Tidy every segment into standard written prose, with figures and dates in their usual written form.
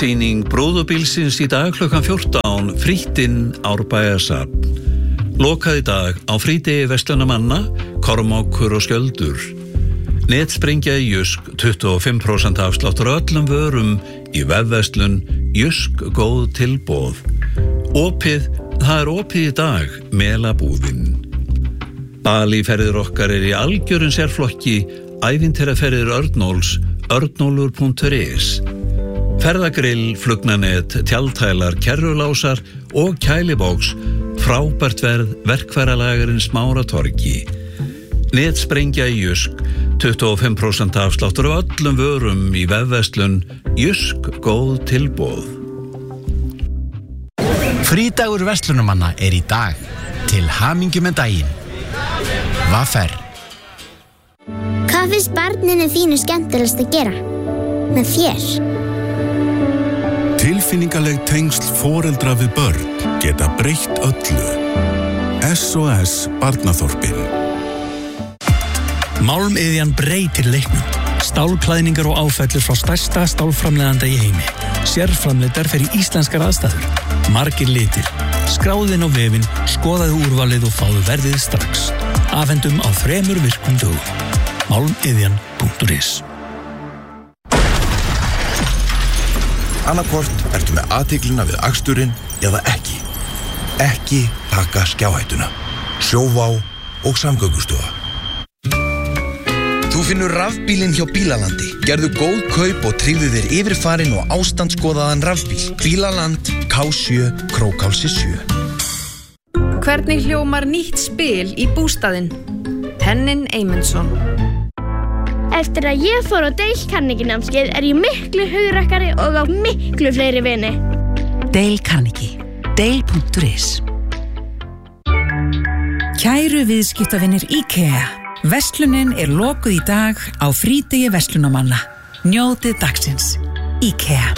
Frumsýning brúðubílsins í dag klukkan 14 frítt inn Árbæjarsafn. Lokað í dag á frídegi verslunarmanna, Kormákur og Skjöldur. Netsprengja í Jysk, 25% afsláttur á öllum vörum í vefverslun Jysk góð tilboð. Það er opið í dag, Melabúðin. Baliferðir okkar í algjörun sérflokki, ævintýraferðir Örnóls, örnólfur.is. Ferðagrill, flugnanet, tjaldhælar, kerrulásar og kælibóks, frábært verð verkfæralagarinn Smáratorgi. Netsprengja í Jysk, 25% afsláttur á öllum vörum í vefverslun Jysk góð tilboð. Frídagur verslunumanna í dag. Til hamingju með daginn. Vaffer. Hvað finnst barninu þínu skemmtilegast að gera? Með þér? Tilfinningaleg tengsl foreldra við börn geta breytt öllu. SOS Barnaþorpin. Málmiðjan breytir leiknum. Stálklæðningar og áfellur frá stærsta stálframleiðanda í heimi. Sérframleiddar fyrir íslenskar aðstæður. Margir litir. Skráðinn á vefinn, skoðaðu úrvalið og fáðu verðið strax. Afhendum á 3 virkum dögum. Málmiðjan.is. Annarkvort ertu með athyglina við aksturinn eða ekki. Ekki taka skjáhættuna. Sjóvá og Samgöngustofa. Þú finnur rafbílinn hjá Bílalandi. Gerðu góð kaup og tryggðu þér yfirfarinn og ástandskoðaðan rafbíl. Bílaland, K7, Krókálsi 7. Hvernig hljómar nýtt spil í bústaðinn? Henning Eymundsson. Eftir að ég fór á Dale Carnegie námskeið ég miklu hugrakkari og á miklu fleiri vini. Dale Carnegie. Dale.is. Kæru viðskiptavinir IKEA. Verslunin lokuð í dag á frídegi verslunamanna. Njótið dagsins. IKEA.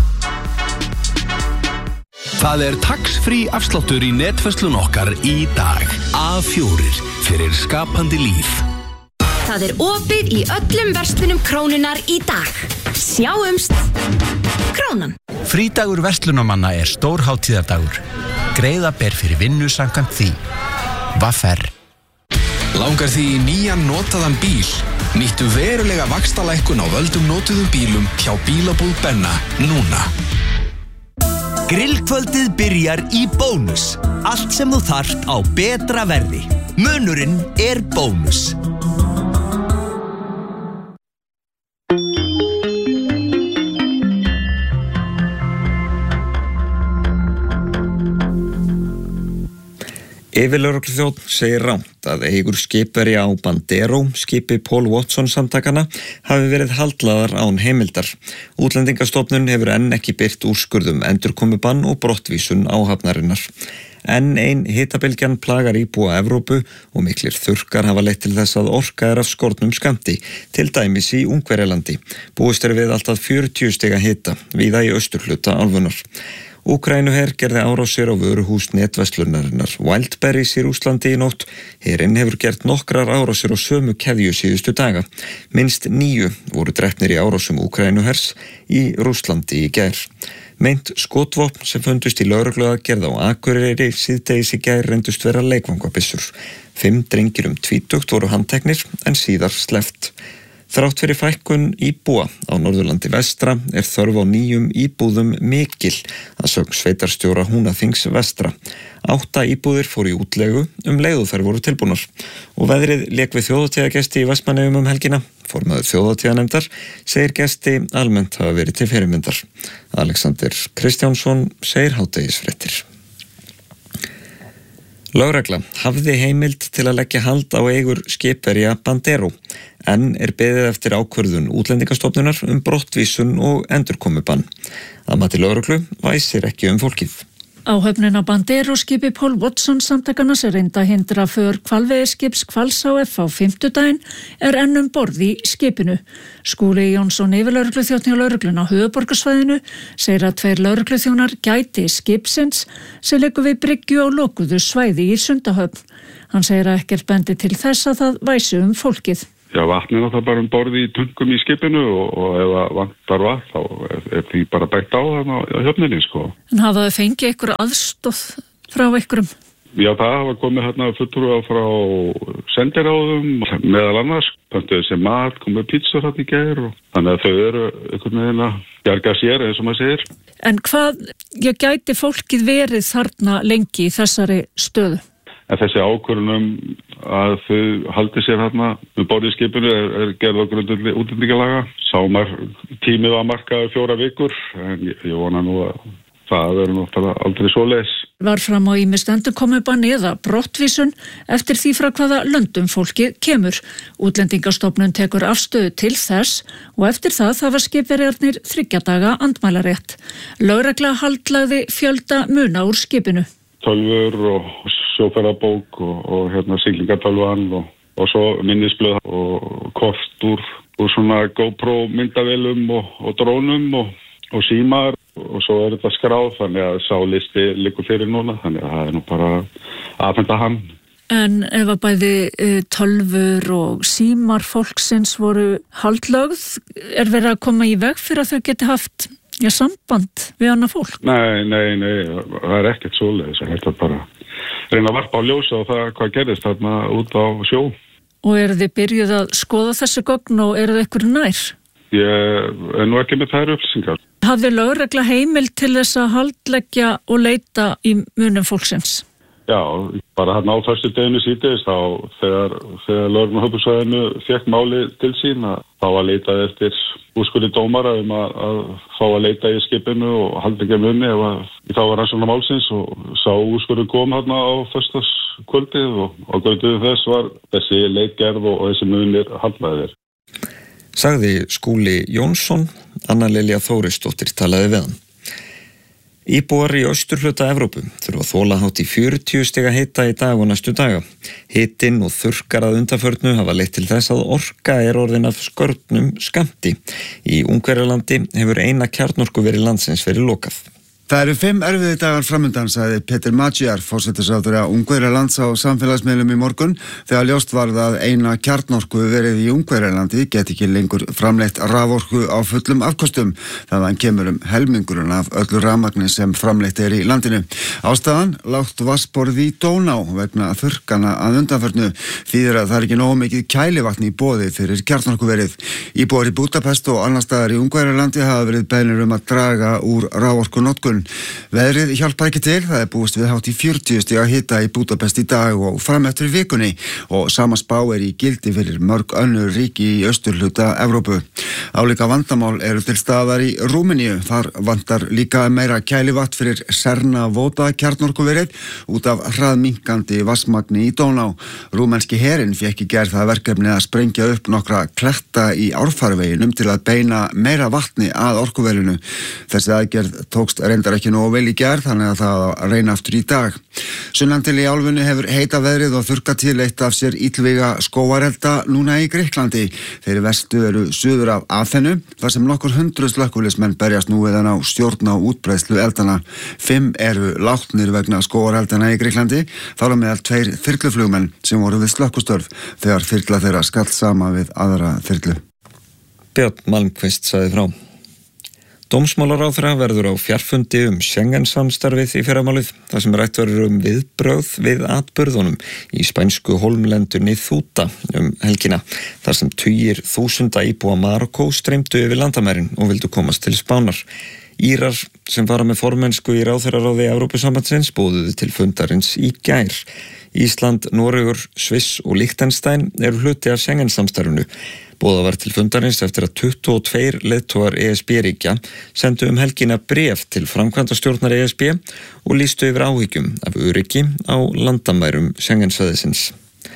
Það tax-free afsláttur í netverslun okkar í dag. A4 fyrir skapandi líf. Það opið í öllum verslunum Krónunnar í dag. Sjáumst! Krónan. Frídagur verslunamanna stórhátíðardagur. Greiða ber fyrir vinnu samkvæmt því. Vaffer. Langar því í nýjan notaðan bíl? Nýttu verulega vaxtalækkun á völdum notuðum bílum hjá Bílabúð Benna núna. Grillkvöldið byrjar í Bónus. Allt sem þú þarft á betra verði. Munurinn Bónus. Yfirlögregluþjónn segir rangt að eigur skipverja á Bandero, skipi Paul Watson samtakana, hafi verið haldlaðar án heimildar. Útlendingastofnun hefur enn ekki birt úrskurðum endurkomubann og brottvísun áhafnarinnar. Enn ein hitabylgjan plagar íbúa Evrópu og miklir þurrkar hafa leitt til þess að orka af skornum skammti, til dæmis í Ungverjalandi. Búist við allt að 40 stiga hita, víða í austurhluta álfunnar. Úkraínuher gerði árásir á vöruhús netverslunarinnar Wildberries í Rússlandi í nótt. Herinn hefur gert nokkrar árásir á sömu keðju síðustu daga. Minnst 9 voru drepnir í árásum Úkraínuhers í Rússlandi í gær. Meint skotvopn sem fundust í lögregluaðgerð á Akureyri síðdegis í gær reyndust vera leikvangabissur. 5 drengir 20 voru handteknir en síðar sleppt. Þrátt fyrir fækkun íbúa á Norðurlandi vestra þörf á nýjum íbúðum mikil að sögn sveitarstjóra Húnaþings vestra. 8 íbúðir fóru í útleigu leið og þær voru tilbúnar. Og veðrið lék við þjóðhátíðagesti í Vestmannaeyjum helgina. Formaður þjóðhátíðanefndar segir gesti almennt hafa verið til fyrirmyndar. Alexander Kristjánsson segir hádegisfréttir. Lögregla hafði heimild til að leggja hald á eigur skipverja Bandero, en beðið eftir ákvörðun Útlendingastofnunar brottvísun og endurkomubann. Að mati lögreglu væsir ekki fólkið. Áhöfnin á Bandero skipi Paul Watson samtakana sem reynda að hindra för hvalveiðiskips Hvals HF á fimmtudaginn enn borð í skipinu. Skúli Jónsson yfirlögregluþjónn hjá lögreglunni á höfuðborgarsvæðinu segir að 2 lögregluþjónar gæti skipsins sem liggur við bryggju á lokuðu svæði í Sundahöfn. Hann segir að ekkert bendi til þess að það væsi fólkið. Já, vatnið náttúrulega bara borð í tunnkum í skipinu og ef það vantar vatn þá er því bara bætt á þarna á höfninni, sko. En hafa þau fengið einhver aðstoð frá einhverjum? Já, það hafa komið hérna fulltrúar frá sendiráðum, meðal annars, pöntuðu sem mat, komið pítsur hérna í gær og þannig að þau eru einhvern veginn að bjarga sér, eins og maður segir. En hvað gæti fólkið verið þarna lengi í þessari stöðu? En þessi ákvörðun að þau haldi sér hérna borð í skipinu er gerð á grundvelli útlendingalaga. Tímið var markaður 4 vikur, en ég vona nú að það verður náttúrulega aldrei svoleiðis. Var fram á ýmist endurkomubann eða brottvísun eftir því frá hvaða löndum fólki kemur. Útlendingastofnun tekur afstöðu til þess og eftir það hafa skipverjarnir 3 daga andmælarétt. Lögregla haldlagði fjölda muna úr skipinu. Tölvur og sjóferðabók og siglingatölvan og svo minnisblöð og kort úr svona GoPro myndavélum og drónum og símar og svo er þetta skráð, þannig að sá listi liggur fyrir núna, þannig að það er nú bara afhenda hann. En ef að bæði tölvur og símar fólksins voru haldlögð, er verið að koma í veg fyrir að þau geti haft samband við annað fólk? Nei, það er ekkert svoleiðis, þetta er bara reyna að varpa á ljósa og það hvað gerðist þarna út á sjó. Og eru þið byrjuð að skoða þessi gögn og eru þið eitthvað nær? Ég er nú ekki með þær upplýsingar. Hafði lögregla heimild til þess að haldleggja og leita í munum fólksins? Já, bara hérna á föstudeginu síðdegis þá þegar lögreglan á höfuðsvæðinu fékk máli til sín þá var leitað eftir úrskurði dómara að fá að leita í skipinu og haldleggja munni þá var rannsóknar málsins og sá úrskurði kom hérna á föstudagskvöldið og á grundvelli þess var þessi leitgerð og þessi munir haldlagðir. Sagði Skúli Jónsson, Anna Lilja Þórisdóttir talaði við hann. Íbúar í austurhluta Evrópu þurfa að þola hátt í 40 stiga hita í dag og næstu daga. Hitinn og þurrkar að undanförnu hafa leitt til þess að orka er orðin af skörnum skammti. Í Ungverjalandi hefur eina kjarnorku verið landsins verið lokað. Það eru 5 erfiði dagar framundan, sagði Peter Magyar, forsætisráðherra Ungverjalands á samfélagsmiðlum í morgun, þegar ljóst varð að eina kjarnorku verið í Ungverjalandi geti ekki lengur framleitt raforku á fullum afkostum, þaðan kemur helmingurinn af öllu rafmagni sem framleitt er í landinu. Ástæðan, lágt vatnsborð í Dóná vegna þurrkana að undanförnu, þýðir að það er ekki nógu mikið kælivatn í boði fyrir kjarnorkuverið. Íbúar í Budapest og annar staðar í Ungverjalandi hafa verið beðnir að draga úr raforkunotkun. Veðrið hjálpar ekki til, það er búist við hátt í 40 stiga hita í Budapest í dag og fram eftir vikunni og sama spá er í gildi fyrir mörg önnur ríki í austurhluta Evrópu. Álíka vandamál eru til staðar í Rúmeníu, þar vantar líka meira kælivatn fyrir Cernavoda kjarnorkuverið út af hraðminkandi vatnsmagni í Dóná. Rúmenski herinn fékk í gær það verkefni að sprengja upp nokkra kletta í árfarveginum til að beina meira vatni að orkuverinu. Þessi aðgerð tókst reyndar ekki nógu vel í gær, þannig að það reyna aftur í dag. Sunnan til í álfunni hefur heita veðrið og þurrka til eitt af sér illvíga skógarelda núna í Grikklandi. Þeir vestu eru suður af Aþenu, þar sem nokkur 100 slökkviliðsmenn berjast nú við hann á stjórn á útbreiðslu eldana. 5 eru látnir vegna skógareldana í Grikklandi, þar á meðal 2 þyrluflugmenn sem voru við slökkustörf þegar þyrla þeirra skall sama við aðra þyrlu. Björn Malmqvist sagði frá. Dómsmálaráðherra verður á fjarfundi Schengen-samstarfið í fyrramálið, þar sem rætt verður viðbrögð við atburðunum í spænsku hólmlendunni Þúta helgina, þar sem tugir þúsunda íbúa Marokkó streymdu yfir landamærin og vildu komast til Spánar. Írar sem fara með formennsku í ráðherraráði Evrópusambandsins boðuðu til fundarins í gær. Ísland, Noregur, Sviss og Liechtenstein eru hluti af Schengen-samstarfinu. Boðað var til fundarins eftir að 22 leiðtogar ESB-ríkja sendu helgina bréf til framkvæmdastjórnar ESB og lýstu yfir áhyggjum af öryggi á landamærum Schengen-svæðisins.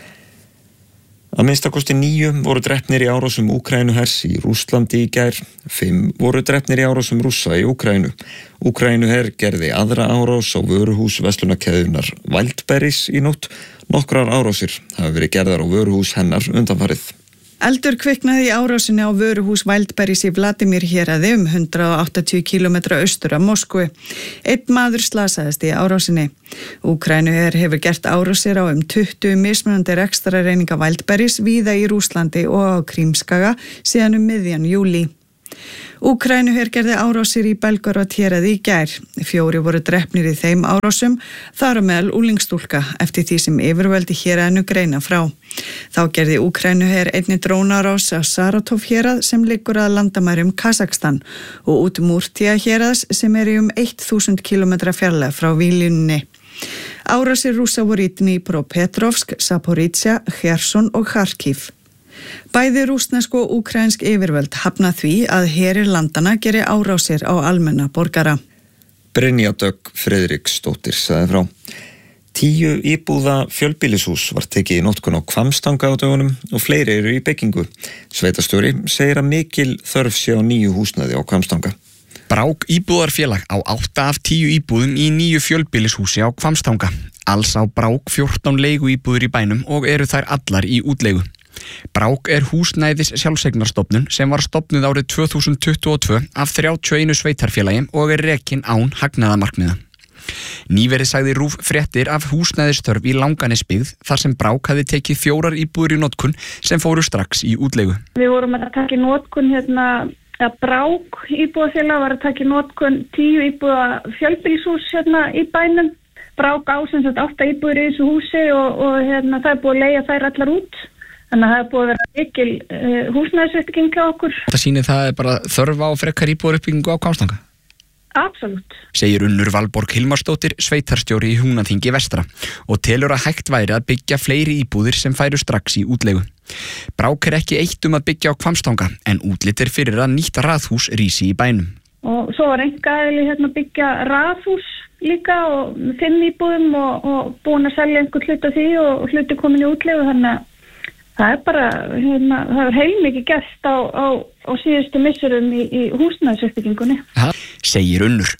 Að minnstakosti 9 voru drepnir í árásum Úkraínuhers í Rússlandi í gær, 5 voru drepnir í árásum Rússa í Úkraínu. Úkraínuher gerði aðra árás á vöruhús verslunarkeðjunnar Wildberries í nótt. Nokkrar árásir hafa verið gerðar á vöruhús hennar undanfarið. Eldur kviknaði í árásinni á vöruhús Wildberries í Vladimir héraði 180 km austur af Moskvu. Einn maður slasaðist í árásinni. Úkraínuher hefur gert árásir á 20 mismunandi rekstrareininga Wildberries víða í Rússlandi og á Krímskaga síðan miðjan júlí. Úkraínuher gerði árásir í Belgorod héraði í gær. 4 voru drepnir í þeim árásum, þar á meðal úlingstúlka eftir því sem yfirvöldi héraðinu greina frá. Þá gerði Úkraínuher einnig drónarás á Saratov hérað sem liggur að landamærum Kazakstan og út Múrtía héraðs sem í 1000 km fjarlæg frá Víljunni. Árásir Rússa voru í Dnipropetrovsk, Zaporizhzhia, Kherson og Kharkiv. Bæði rússnesk og úkraínsk yfirvöld hafna því að herir landana geri árásir á almenna borgara. Brynja Dögg Friðriksdóttir sagði frá. 10 íbúða fjölbýlishús var tekið í notkun á Hvammstanga á dögunum og fleiri eru í byggingu. Sveitarstjóri segir að mikil þörf sé á nýju húsnæði á Hvammstanga. Brák íbúðarfélag á 8 af 10 íbúðum í 9 fjölbýlishúsi á Hvammstanga. Alls á Brák 14 leiguíbúður í bænum og eru þær allar í útleigu. Brák húsnæðis sjálfseignarstofnun sem var stofnuð árið 2022 af 31 sveitarfélagi og rekin án hagnaðarmarkmiða. Nýverið sagði RÚV fréttir af húsnæðisþörf í Langanesbyggð þar sem Brák hafði tekið 4 íbúður í notkun sem fóru strax í útleigu. Við vorum að taka í notkun Brák íbúðarfélag var að taka í notkun 10 íbúða fjölbýlishús í bænum. Brák á sem sagt 8 íbúður í þessu húsi og það er búið að leigja þær allar út. Þannig að það er búið að vera mikil húsnæðisuppbygging á okkur. Það sýnir það er bara þörf á frekar íbúðaruppbyggingu á Hvammstanga? Absolutt. Segir Unnur Valborg Hilmarsdóttir, sveitarstjóri í Húnaþingi vestra og telur að hægt væri að byggja fleiri íbúðir sem færu strax í útleigu. Brák ekki eitt að byggja á Hvammstanga en útlit fyrir að nýtt raðhús rísi í bænum. Og svo var einkaaðili byggja raðhús líka og 5 íbúðum og búin að selja einhvern hluta því og hluti komin í útleigu þannig að það er bara, það er heilmikið gert á síðustu misserum í húsnæðisuppbyggingunni. Segir Unnur.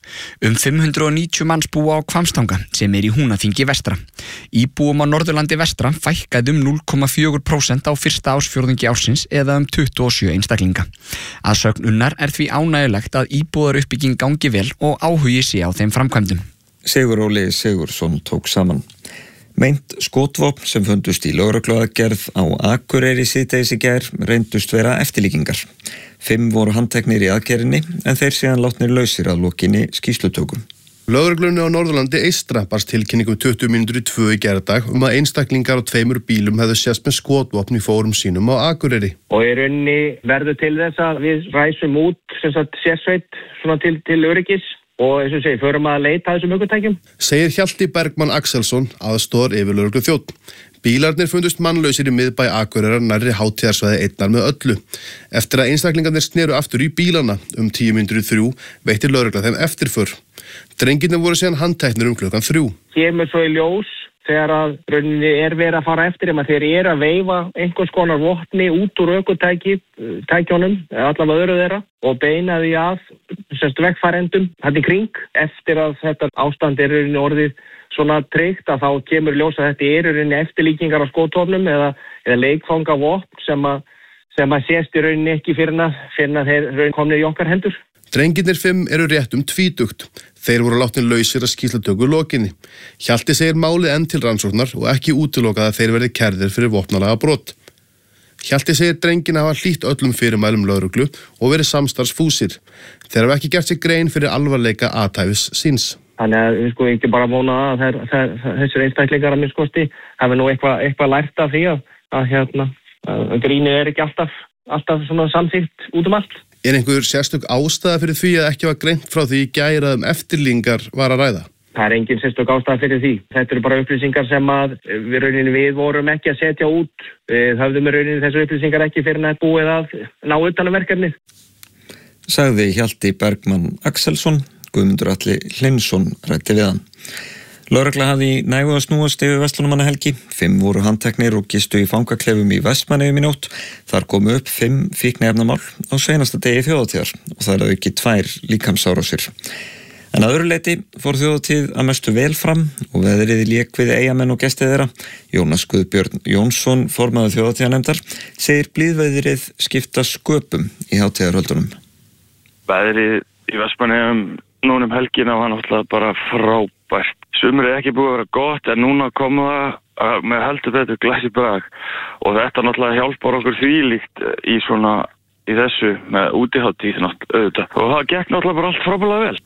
590 manns búa á Hvammstanga sem í Húnaþingi vestra. Íbúum á Norðurlandi vestra fækkaði 0,4% á fyrsta ársfjórðungi ársins eða 27 einstaklinga. Að sögn Unnar því ánægjulegt að íbúðaruppbygging gangi vel og áhugi sé á þeim framkvæmdum. Sigur Óli Sigursson tók saman. Meint skotvopn sem fundust í lögregluaðgerð á Akureyri síðdegis í gær reyndust vera eftirlíkingar. 5 voru handteknir í aðgerðinni en þeir síðan látnir lausir að lokinni skýrslutökum. Lögreglunni á Norðurlandi eystra barst tilkynningum 20 mínútur í 2 í gærdag að einstaklingar á 2 bílum hefðu sést með skotvopn í fórum sínum á Akureyri. Og í rauninni verður til þess að við ræsum út sérsveit til öryggis. Og eins og segi, förum að leita þessum ökutækjum. Segir Hjalti Bergmann Axelsson, aðstoðar yfirlögregluþjónn. Bílarnir fundust mannlausir í miðbæ Akureyrar nærri hátíðarsvæði einnar með öllu. Eftir að einstaklingarnir sneru aftur í bílana 10 mínútur í 3 veitti lögregla þeim eftirför. Drengirnir voru síðan handteknir klukkan 3. Kemur svo í ljós þegar að rauninni verið að fara eftir þeir eru að veifa einhvers konar vopni út úr ökutækjónum, allavega öðru þeirra, og beina því að vegfarendum hann í kring. Eftir að þetta ástand rauninni orðið svona tryggt að þá kemur ljós að þetta rauninni eftirlíkingar á skotvopnum eða leikfanga vopn sem að sést í rauninni ekki fyrir að þeir rauninni komnir í okkar hendur. Drengirnir 5 eru rétt 20. Þeir voru látnir lausir að skýrslutöku lokinni. Hjalti segir málið enn til rannsóknar og ekki útilokað að þeir verði kærðir fyrir vopnalaga brot. Hjalti segir drengina hafa hlýtt öllum fyrirmælum lögreglu og verið samstarfsfúsir. Þeir hafa ekki gert sér grein fyrir alvarleika athæfis síns. Þannig að við sko ekki bara vona að þessir einstaklingar að minnskosti hafi nú eitthvað lært af því að grínið ekki alltaf svona samþykkt út allt. Er einhver sérstök ástæða fyrir því að ekki var greint frá því í gær að eftirlíkingar var að ræða? Það er engin sérstök ástæða fyrir því. Þetta eru bara upplýsingar sem að við vorum ekki að setja út. Við höfðum þessu upplýsingar ekki fyrir að búið að ná utan verkefnið. Sagði Hjalti Bergmann Axelsson, Guðmundur Atli Hlynsson ræddi við hann. Lögregla hafði nægu að snúast yfir Vestlunumannahelgi. 5 voru handteknir og gistu í fangaklefum í Vestmannaeyjum í nótt. Þar komu upp 5 fíkniefnamál á seinasta degi þjóðhátíðar og það er ekki 2 líkamsárásir. En að öðru leyti fór þjóðhátíð að mestu vel fram og veðrið lék við Eyjamenn og gestið þeirra. Jónas Guðbjörn Jónsson, formaður þjóðhátíðarnefndar, segir blíðveðrið skipta sköpum í hátíðarhöldunum. Veðrið í Vestmannaeyjum núna helgina var náttúrulega bara frábært. Sumrið ekki búið að vera gott en núna komu það með heldur betur glæsi brag og þetta náttúrulega hjálpar okkur þvílíkt í svona í þessu með útihátíð auðvitað og það gekk náttúrulega bara allt frábærlega vel.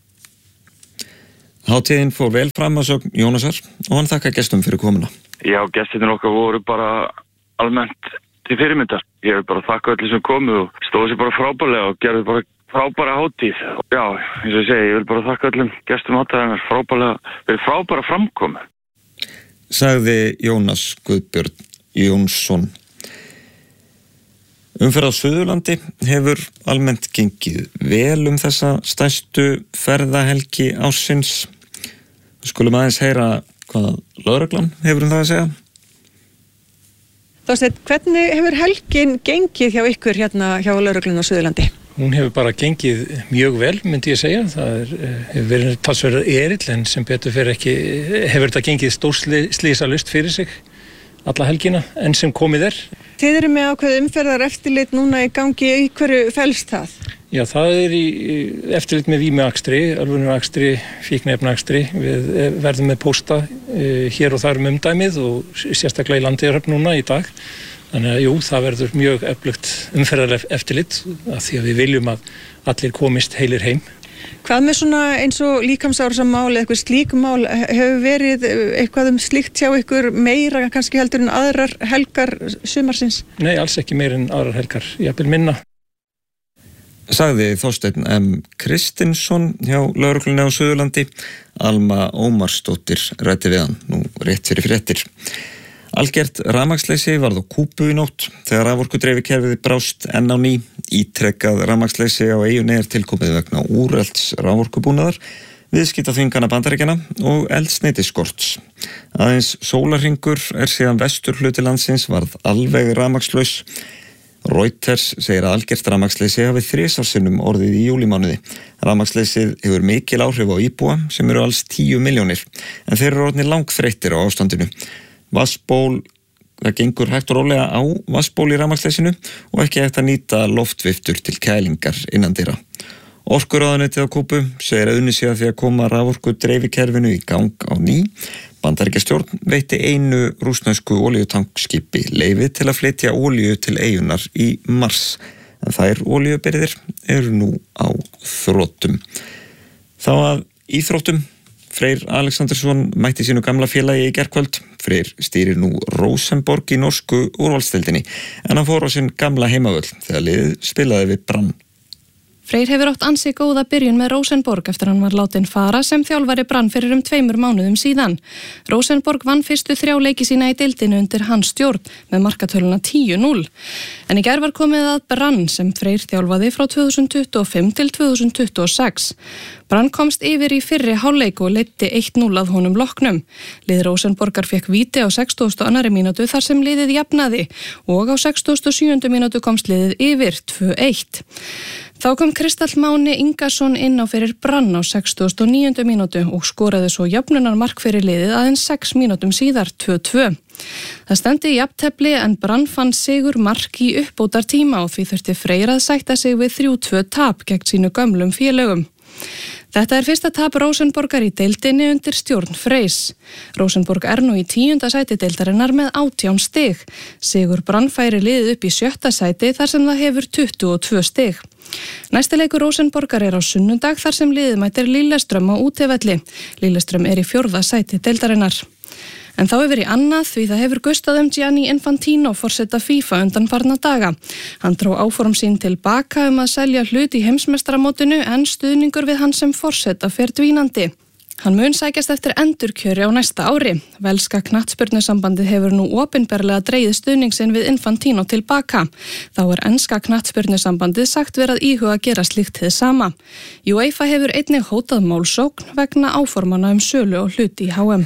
Hátíðin fór vel fram að sögn Jónasar og hann þakka gestum fyrir komuna. Já, gestirnir okkar voru bara almennt til fyrirmyndar. Ég vil bara þakka öllu sem komu og stóðu sér bara frábærlega og gerðu bara frábæra hátíð. Já, eins og ég segi, ég vil bara þakka öllum gestum hátíðarinnar fyrir frábæra framkomu. Sagði Jónas Guðbjörn Jónsson. Umferð á Suðurlandi hefur almennt gengið vel þessa stærstu ferðahelgi ársins. Við skulum aðeins heyra hvað lögreglan hefur það að segja. Þorsteinn, hvernig hefur helgin gengið hjá ykkur hérna hjá lögreglunni á Suðurlandi? Hún hefur bara gengið mjög vel, myndi ég segja. Það hefur verið talsverður erill en sem betur fyrir ekki hefur þetta gengið stórslysalaust fyrir sig alla helgina enn sem komið Þið eru með ákveð umferðar eftirlit núna í gangi, í hverju felst það? Já, það í eftirlit með vímuakstri, ölvunarakstri, fíkniefnaakstri. Við verðum með pósta hér og þar umdæmið og sérstaklega í Landeyjahöfn núna í dag. Þannig að jú, það verður mjög öflugt umferðar eftirlit af því að við viljum að allir komist heilir heim. Hvað með svona eins og líkamsárásarmál eða eitthvað slík mál, hefur verið eitthvað slíkt hjá ykkur meira kannski heldur en aðrar helgar sumarsins? Nei, alls ekki meira en aðrar helgar, jafnvel minna. Sagði Þorsteinn M. Kristinsson hjá lögreglunni á Suðurlandi. Alma Ómarsdóttir ræddi við hann nú rétt fyrir fréttir. Algert rafmagnsleysi varð á Kúbu í nótt þegar raforkudreifikerfið brást enn á ný. Ítrekkað rafmagnsleysi á eyjunni tilkomið vegna úrelts raforkubúnaðar, viðskiptaþvingana Bandaríkjanna og eldsneytisskorts. Aðeins sólarhringur síðan vesturhluti landsins varð alveg rafmagnslaus. Reuters segir að algert rafmagnsleysi hafi 3 sinnum orðið í júlímánuði. Rafmagnsleysið hefur mikil áhrif á íbúa sem eru alls 10 milljónir, en þeir eru orðnir langþreyttir á ástandinu. Vatnsból, það gengur hægt og rólega á vatnsból í rafmagnsleysinu og ekki hægt að nýta loftviftur til kælingar innandyra. Orkuráðuneytið á Kúbu segir að unnið sé að því að koma raforkudreifikerfinu í gang á ný. Bandaríkjastjórn veitti einu rússnesku olíutankskipi leyfi til að flytja olíu til eyjunnar í mars. En þær olíubirgðir eru nú á þrotum. Þá að íþróttum. Freyr Alexandersson mætti sínu gamla félagi í gærkvöld. Freyr stýrir nú Rosenborg í norsku úrvalsdeildinni en hann fór á sinn gamla heimavöll þegar liðið spilaði við Brann. Freyr hefur átt ansi góða byrjun með Rosenborg eftir hann var látinn fara sem þjálfari Brann fyrir 2 mánuðum síðan. Rosenborg vann fyrstu 3 leiki sína í deildinu undir hans stjórn með markatöluna 10-0. En í gær var komið að Brann sem Freyr þjálfaði frá 2025 til 2026. Brann komst yfir í fyrri hálfleik og leiddi 1-0 að honum loknum. Lið Rosenborgar fekk víti á 62. mínútu þar sem liðið jafnaði og á 67. mínútu komst liðið yfir 2-1. Þá kom Kristall Máni Ingarsson inn á fyrir Brann á 69. mínútu og skoraði svo jöfnunarmark fyrir liðið aðeins 6 mínútum síðar 2-2. Það stefndi jafntefli en Brann fann sigur mark í uppbótartíma og því þurfti Freyr að sætta sig við 3-2 tap gegn sínu gömlum félögum. Þetta er fyrsta tap Rosenborgar í deildinni undir stjórn Freyrs. Rosenborg nú í 10. sæti deildarinnar með 18 stig. Sigur Brann færi liðið upp í 7. sæti þar sem það hefur 22 stig. Næsti leikur Rosenborgar á sunnudag þar sem liðið mætir Lillestrøm á útivelli. Lillestrøm í 4. sæti deildarinnar. En þá yfir í annað því það hefur gustað Gianni Infantino forseta FIFA undanfarna daga. Hann dró áform sín til baka að selja hlut í heimsmeistaramótinu en stuðningur við hann sem forseta fer dvínandi. Hann mun sækjast eftir endurkjöri á næsta ári. Velska knattspyrnusambandið hefur nú opinberlega dregið stuðningsinn við Infantino til baka. Þá enska knattspyrnusambandið sagt verið að íhuga að gera slíkt hið sama. UEFA hefur einnig hótað málsókn vegna áformana sölu og hluti í HM.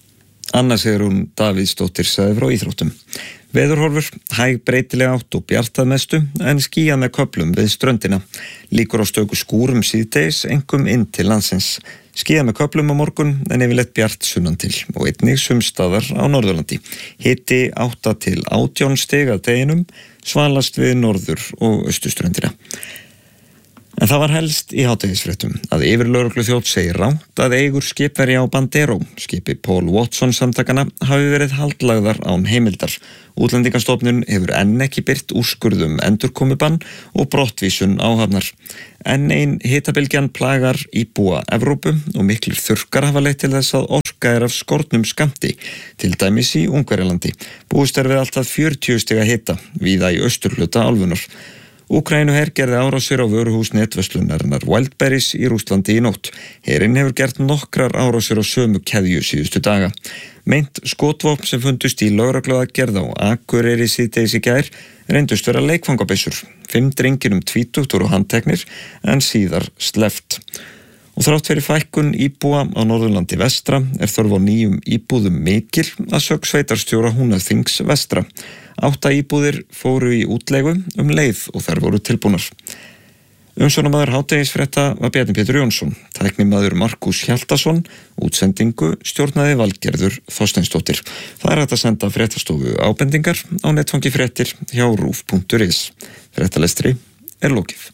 Anna Sigrún Davíðsdóttir sagði frá íþróttum. Veðurhorfur, hæg breytileg átt og bjartað mestu en skýjað með köflum við ströndina. Líkur á stöku skúrum síðdegis, einkum inn til landsins. Skýjað með köflum á morgun en yfirleitt bjart sunnan til og einnig sumstaðar á Norðurlandi. Hiti 8 til 18 stig að deginum, svalast við norður og austurströndina. En það var helst í hádegisfréttum að yfirlögregluþjónn segir rangt að eigur skipverja á Bandero, skipi Paul Watson samtakana, hafi verið haldlagðar án heimildar. Útlendingastofnun hefur enn ekki birt úrskurðum endurkomubann og brottvísun áhafnar. Enn ein hitabylgjan plagar íbúa Evrópu og miklir þurrkar hafa leitt til þess að orka af skornum skammti, til dæmis í Ungverjalandi. Búist við alltaf 40 stiga hita, víða í austurhluta álfunnar. Úkraínuher gerði árásir á vöruhús netverslunarinnar Wildberries í Rússlandi í nótt. Herinn hefur gert nokkrar árásir á sömu keðju síðustu daga. Meint skotvopn sem fundust í lögregluaðgerð á Akureyri síðdegis í gær reyndust vera leikfangabyssur. 5 drengir 20 voru handteknir en síðar sleppt. Og þrátt fyrir fækkun íbúa á Norðurlandi vestra þörf á nýjum íbúðum mikil að sögn sveitarstjóra Húnaþings vestra. 8 íbúðir fóru í útleigu leið og þær voru tilbúnar. Umsjónarmaður hádegisfrétta var Bjarni Pétur Jónsson, tæknimaður Markus Hjaltason, útsendingu stjórnaði Valgerður Þorsteinsdóttir. Það hægt að senda fréttastofu ábendingar á netfangi fréttir hjá rúv.is. Fréttalestri lokið.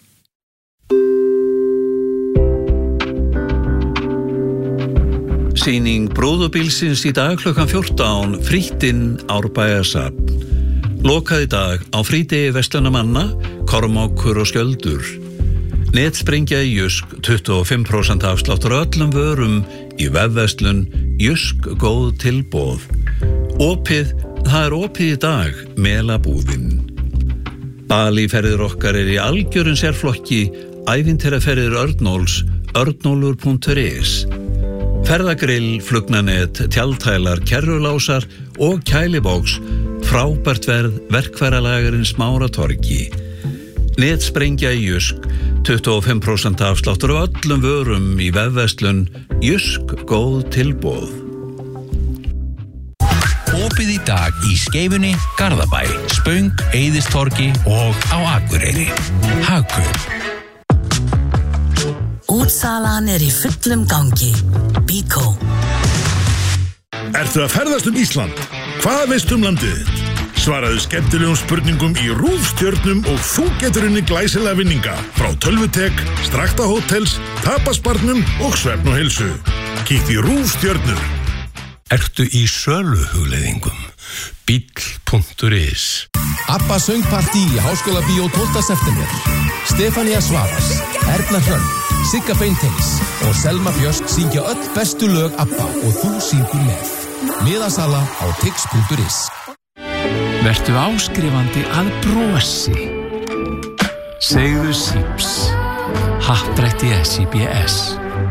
Sýning brúðubílsins í dag klukkan 14, frítt inn Árbæjarsafn. Lokað í dag á frídegi verslunarmanna, Kormákur og Skjöldur. Netsprengja í Jysk, 25% afsláttur á öllum vörum í vefverslun Jysk góð tilboð. Það opið í dag, Melabúðin. Balíferðir okkar í algjörun sérflokki, ævintýraferðir Örnóls, örnólur.is. Ferðagrill, flugnanet, tjaldhælar, kerrulásar og kælibóks, frábært verð verkfæralagarinn Smáratorgi. Netsprengja í Jysk, 25% afsláttur á öllum vörum í vefverslun Jysk góð tilboð. Opið í dag í Skeifunni, Garðabæ, Spöng, Eiðistorgi og á Akureyri. Hagkaup. Útsalan í fullum gangi. Bíkó. Ertu að ferðast Ísland? Hvað veistu landið þitt? Svaraðu skemmtilegum spurningum í RÚV-stjörnum og þú getur unni glæsilega vinninga frá Tölvutek, Strakta Hótels, Tapasbarnum og Svefn og Heilsu. Kíktu í RÚV-stjörnur. Ertu í söluhugleiðingum? Bíll.is. Abba söngpartí í Háskólabíó 12. september. Stefania Svavars, Erna Hrönn, Sigga Beinteins og Selma Björk syngja öll bestu lög Abba og þú syngur með. Miðasala á tix.is. Vertu áskrifandi að brosi. Segðu síps. Happdrætti SIBS.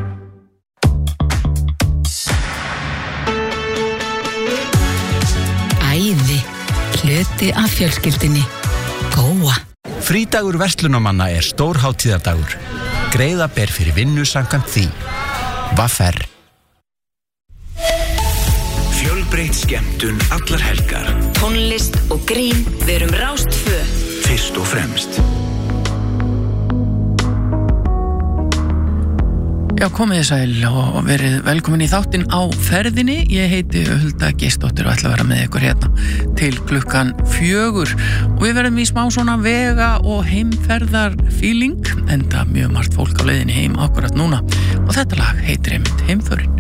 Æði, hluti af fjölskyldinni. Góa. Frídagur verslunarmanna stór hátíðardagur. Greiða ber fyrir vinnu samkvæmt því. Vaffer. Fjölbreytt skemmtun allar helgar. Tónlist og grín, við erum Rás 2. Fyrst og fremst. Já, komið þið sæl og verið velkomin í þáttinn á ferðinni. Ég heiti Hulda Geirsdóttir og ætla að vera með ykkur hérna til klukkan 4 og við verðum í smá svona vega og heimferðar feeling, enda mjög margt fólk á leiðinni heim akkurat núna og þetta lag heitir einmitt Heimförin.